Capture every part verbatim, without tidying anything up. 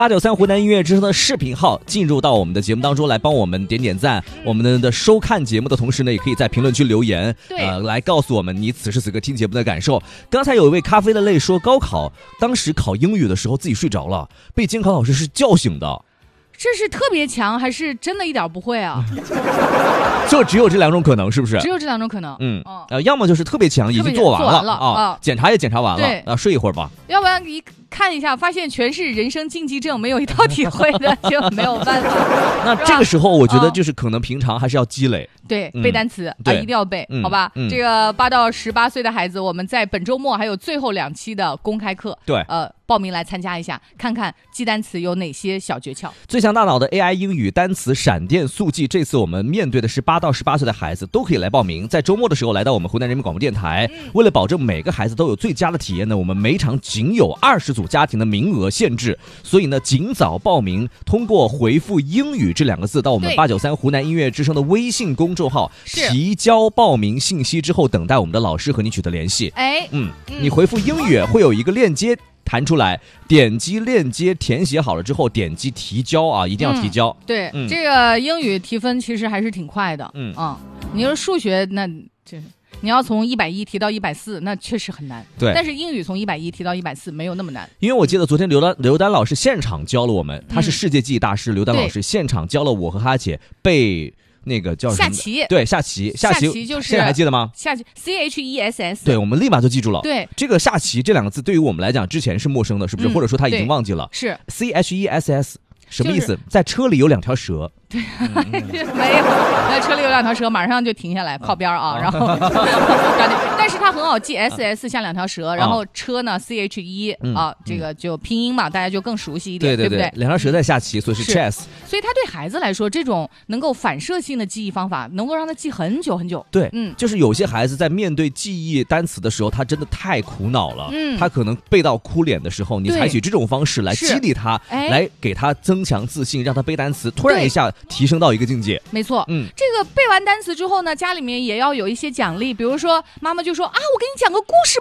八九三湖南音乐之声的视频号进入到我们的节目当中来，帮我们点点赞。嗯、我们的收看节目的同时呢，也可以在评论区留言，呃，来告诉我们你此时此刻听节目的感受。刚才有一位咖啡的泪说，高考当时考英语的时候自己睡着了，被监考老师是叫醒的。 这是特别强还是真的一点不会啊？ 就只有这两种可能，是不是？ 只有这两种可能。 嗯，呃，要么就是特别强，已经做完了, 完了啊，检查也检查完了，啊，睡一会儿吧。 要不然一看一下，发现全是人生禁忌症，没有一道体会的，就没有办法。 那这个时候，我觉得就是可能平常还是要积累。 对，背单词、嗯、啊，一定要背， 嗯、 好吧、 嗯？ 这个八到十八岁的孩子，我们在本周末还有最后两期的公开课， 对， 呃，报名来参加一下，看看记单词有哪些小诀窍。 最强大脑的 A I 英语单词闪电速记，这次我们面对的是八到十八岁的孩子，都可以来报名。在周末的时候来到我们湖南人民广播电台，嗯、为了保证每个孩子都有最佳的体验呢，我们每场仅有二十组家庭的名额限制，所以呢，尽早报名，通过回复英语这两个字到我们八九三湖南音乐之声的微信公众号提交报名信息之后，等待我们的老师和你取得联系。 哎， 嗯，你回复英语会有一个链接弹出来，点击链接填写好了之后，点击提交啊，一定要提交。 嗯、对、嗯，这个英语提分其实还是挺快的。嗯啊，你说数学那这。你要从一百一提到一百四，那确实很难。 对， 但是英语从一百一提到一百四没有那么难。 因为我记得昨天刘丹刘丹老师现场教了我们，他是世界记忆大师，刘丹老师现场教了我和哈姐背那个叫什么？ 下棋。 对，下棋， 下棋就是现在还记得吗？ 下棋 C H E S S。 对，我们立马就记住了。 对， 这个下棋这两个字对于我们来讲之前是陌生的，是不是？ 嗯、 或者说他已经忘记了？ 是 C H E S S。什么意思？就是、在车里有两条蛇。 对，嗯、没有，在车里有两条蛇，马上就停下来靠边啊，然后，但是它很好记 ，S S 像两条蛇，然后车呢 C H E 啊，这个就拼音嘛，大家就更熟悉一点， 对不对？ 两条蛇在下棋，所以是 chess。 所以它对孩子来说，这种能够反射性的记忆方法，能够让他记很久很久。 对，嗯，就是有些孩子在面对记忆单词的时候，他真的太苦恼了，嗯，他可能背到哭脸的时候，你采取这种方式来激励他，来给他增强自信，让他背单词，突然一下提升到一个境界。 没错，嗯，这个背完单词之后呢，家里面也要有一些奖励，比如说妈妈就说啊，我给你讲个故事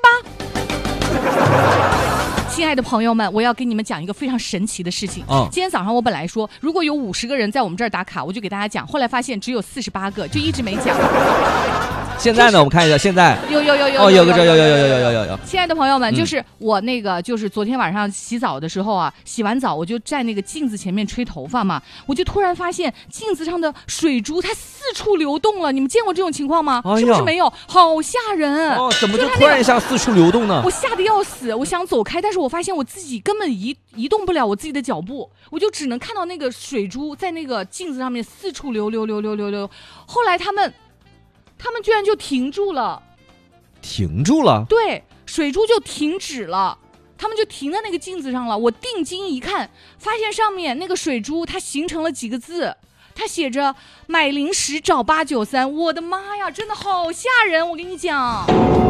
吧。亲爱的朋友们，我要给你们讲一个非常神奇的事情。嗯，今天早上我本来说，如果有五十个人在我们这儿打卡，我就给大家讲，后来发现只有四十八个，就一直没讲。 现在呢，我们看一下，现在有有有有哦，有个这有有有有有有有有。 亲爱的朋友们，就是我那个，就是昨天晚上洗澡的时候啊，洗完澡我就在那个镜子前面吹头发嘛，我就突然发现镜子上的水珠它四处流动了。你们见过这种情况吗？ 哎、 是不是没有？好吓人！ 哦，怎么就突然一下四处流动呢？ 我吓得要死，我想走开，但是我发现我自己根本移移动不了我自己的脚步，我就只能看到那个水珠在那个镜子上面四处流流流流流流。后来他们。他们居然就停住了， 停住了， 对，水珠就停止了，他们就停在那个镜子上了。我定睛一看，发现上面那个水珠它形成了几个字，它写着买零食找八九三。我的妈呀，真的好吓人！我跟你讲，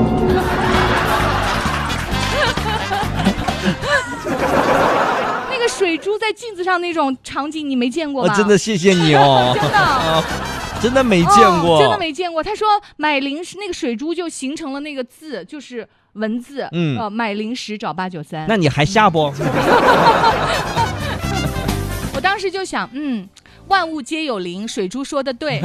那个水珠在镜子上那种场景你没见过吧？ 哦、真的谢谢你哦， 真的。 真的没见过、 哦，真的没见过。他说买零食，那个水珠就形成了那个字，就是文字。嗯，呃，买零食找八九三。 那你还下不？ 我当时就想，嗯，万物皆有灵，水珠说的对。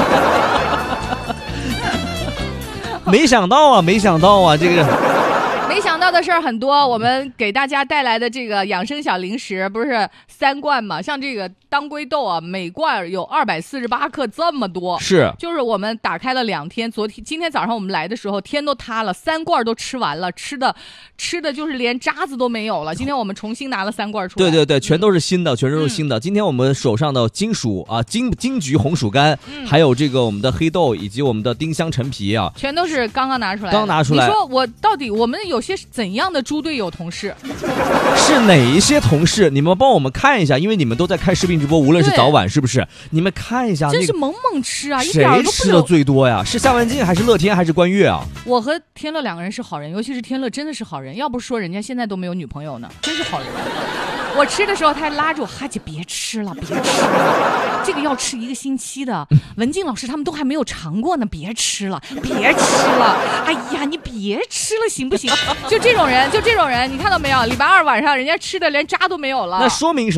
没想到啊，没想到啊，这个。 没想到的事儿很多，我们给大家带来的这个养生小零食不是三罐嘛？像这个当归豆啊，每罐有二百四十八克，这么多。 是， 就是我们打开了两天，昨天今天早上我们来的时候天都塌了，三罐都吃完了，吃的吃的就是连渣子都没有了。今天我们重新拿了三罐出来。 对对对，全都是新的，嗯、全都是新的。今天我们手上的金薯啊，金金桔红薯干、嗯，还有这个我们的黑豆以及我们的丁香陈皮啊， 全都是刚刚拿出来的。 刚拿出来。 你说我到底我们有些怎样的猪队友同事？ 是哪一些同事？你们帮我们看一下，因为你们都在开视频直播，无论是早晚，是不是？你们看一下， 真是猛猛吃啊！一点都不谁吃的最多呀？是夏文静还是乐天还是关悦啊？ 我和天乐两个人是好人，尤其是天乐真的是好人，要不说人家现在都没有女朋友呢，真是好人。 我吃的时候他还拉着我，哈姐别吃了，别吃了，这个要吃一个星期的。文静老师他们都还没有尝过呢，别吃了，别吃了。哎呀，你别吃了行不行？就这种人，就这种人，你看到没有？礼拜二晚上人家吃的连渣都没有了。 那说明什么？